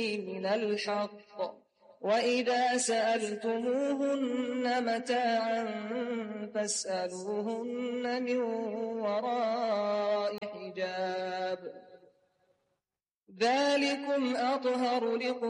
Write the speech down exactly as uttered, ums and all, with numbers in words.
من الحق وإذا سألتموهن متاعا فاسألوهن من وراء حجاب ذلكم أطهر لقلوبكم